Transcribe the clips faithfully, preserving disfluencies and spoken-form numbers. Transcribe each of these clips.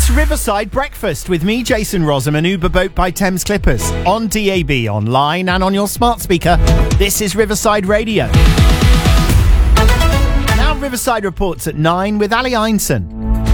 It's Riverside Breakfast with me, Jason Rossum, an Uber boat by Thames Clippers. On D A B, online and on your smart speaker. This is Riverside Radio. Now Riverside Reports at nine with Ali Einson.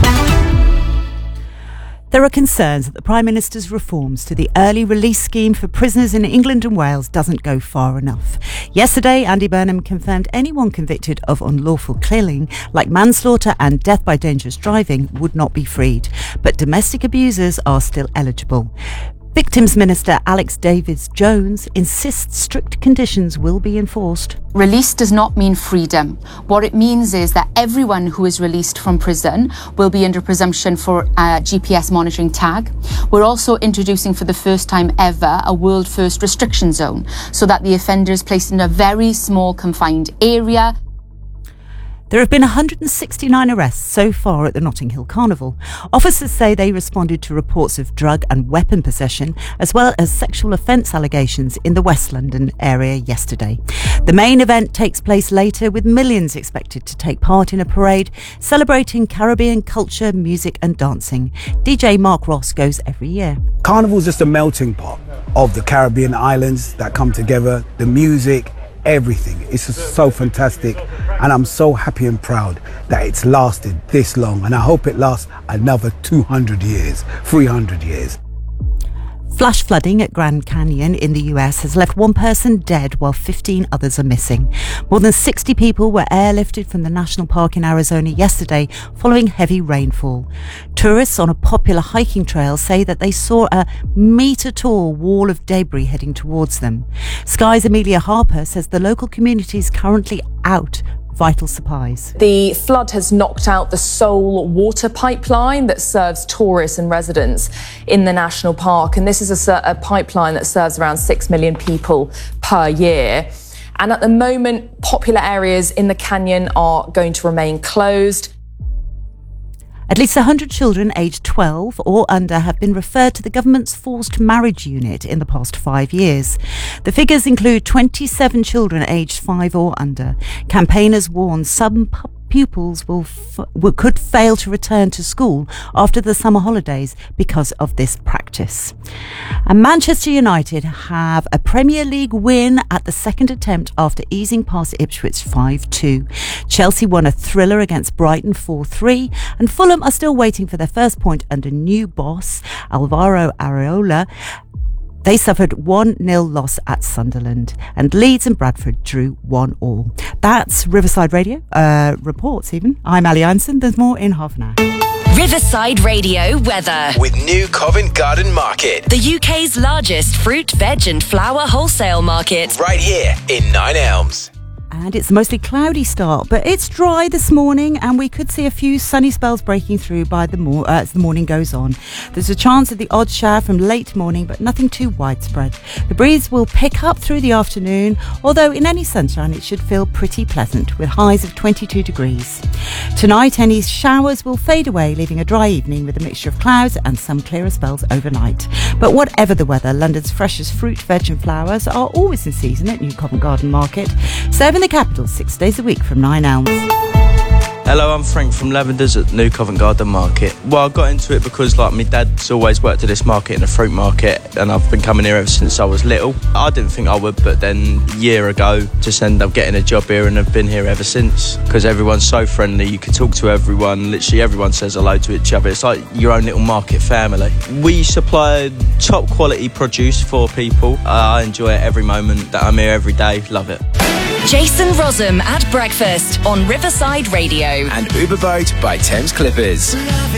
There are concerns that the Prime Minister's reforms to the early release scheme for prisoners in England and Wales doesn't go far enough. Yesterday, Andy Burnham confirmed anyone convicted of unlawful killing, like manslaughter and death by dangerous driving, would not be freed. But domestic abusers are still eligible. Victims Minister Alex Davies-Jones insists strict conditions will be enforced. Release does not mean freedom. What it means is that everyone who is released from prison will be under presumption for a G P S monitoring tag. We're also introducing for the first time ever a world first restriction zone, so that the offender is placed in a very small confined area. There have been one hundred sixty-nine arrests so far at the Notting Hill Carnival. Officers say they responded to reports of drug and weapon possession, as well as sexual offence allegations in the West London area yesterday. The main event takes place later, with millions expected to take part in a parade celebrating Caribbean culture, music and dancing. D J Mark Ross goes every year. Carnival's just a melting pot of the Caribbean islands that come together, the music, everything. It's just so fantastic, and I'm so happy and proud that it's lasted this long, and I hope it lasts another two hundred years, three hundred years. Flash flooding at Grand Canyon in the U S has left one person dead while fifteen others are missing. More than sixty people were airlifted from the national park in Arizona yesterday following heavy rainfall. Tourists on a popular hiking trail say that they saw a metre-tall wall of debris heading towards them. Sky's Amelia Harper says the local community is currently out vital supplies. The flood has knocked out the sole water pipeline that serves tourists and residents in the national park. And this is a, a pipeline that serves around six million people per year. And at the moment, popular areas in the canyon are going to remain closed. At least one hundred children aged twelve or under have been referred to the government's forced marriage unit in the past five years. The figures include twenty-seven children aged five or under. Campaigners warn some pu- pupils will, f- will could fail to return to school after the summer holidays because of this practice. And Manchester United have a Premier League win at the second attempt after easing past Ipswich five two. Chelsea won a thriller against Brighton four three, and Fulham are still waiting for their first point under new boss Alvaro Areola. They suffered one nil loss at Sunderland, and Leeds and Bradford drew one all. That's Riverside Radio, uh, reports even. I'm Ali Einson. There's more in half an hour. Riverside Radio weather. With New Covent Garden Market. The U K's largest fruit, veg and flower wholesale market. Right here in Nine Elms. And it's a mostly cloudy start, but it's dry this morning, and we could see a few sunny spells breaking through by the mor- uh, as the morning goes on. There's a chance of the odd shower from late morning, but nothing too widespread. The breeze will pick up through the afternoon, although in any sunshine it should feel pretty pleasant, with highs of twenty-two degrees. Tonight, any showers will fade away, leaving a dry evening with a mixture of clouds and some clearer spells overnight. But whatever the weather, London's freshest fruit, veg and flowers are always in season at New Covent Garden Market, serving the capital six days a week from Nine Elms. Hello, I'm Frank from Lavenders at New Covent Garden Market. Well, I got into it because, like, my dad's always worked at this market, in a fruit market, and I've been coming here ever since I was little. I didn't think I would, but then a year ago, just ended up getting a job here, and I've been here ever since. Because everyone's so friendly, you can talk to everyone, literally everyone says hello to each other. It's like your own little market family. We supply top quality produce for people. Uh, I enjoy it every moment that I'm here, every day. Love it. Jason Rossum at breakfast on Riverside Radio. And Uber Boat by Thames Clippers.